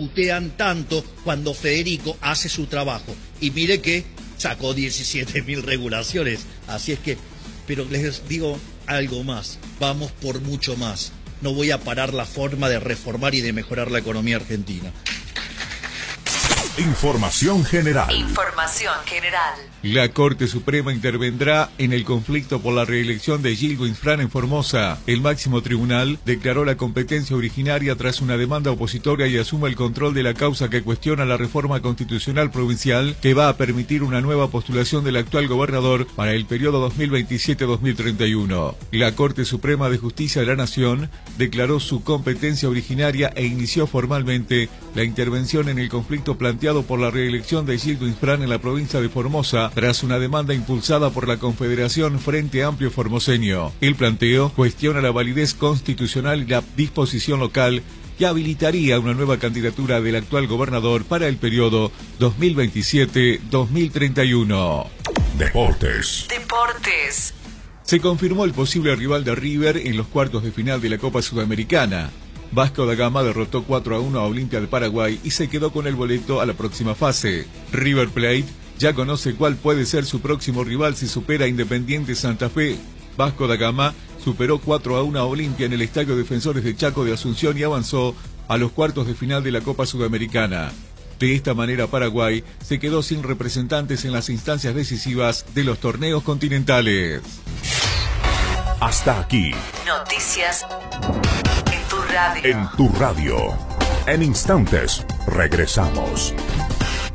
putean tanto cuando Federico hace su trabajo. Y mire que sacó 17.000 regulaciones. Así es que, pero les digo algo más, vamos por mucho más. No voy a parar la forma de reformar y de mejorar la economía argentina. Información general. Información general. La Corte Suprema intervendrá en el conflicto por la reelección de Gil Guinfrán en Formosa. El máximo tribunal declaró la competencia originaria tras una demanda opositoria y asume el control de la causa que cuestiona la reforma constitucional provincial que va a permitir una nueva postulación del actual gobernador para el periodo 2027-2031. La Corte Suprema de Justicia de la Nación declaró su competencia originaria e inició formalmente la intervención en el conflicto planteado por la reelección de Gil Guinfrán en la provincia de Formosa tras una demanda impulsada por la Confederación Frente Amplio Formoseño. El planteo cuestiona la validez constitucional y la disposición local que habilitaría una nueva candidatura del actual gobernador para el periodo 2027-2031. Deportes. Se confirmó el posible rival de River en los cuartos de final de la Copa Sudamericana. Vasco da Gama derrotó 4-1 a Olimpia de Paraguay y se quedó con el boleto a la próxima fase. River Plate ya conoce cuál puede ser su próximo rival si supera a Independiente Santa Fe. Vasco da Gama superó 4-1 a Olimpia en el Estadio Defensores de Chaco de Asunción y avanzó a los cuartos de final de la Copa Sudamericana. De esta manera, Paraguay se quedó sin representantes en las instancias decisivas de los torneos continentales. Hasta aquí. Noticias en tu radio. En tu radio. En instantes, regresamos.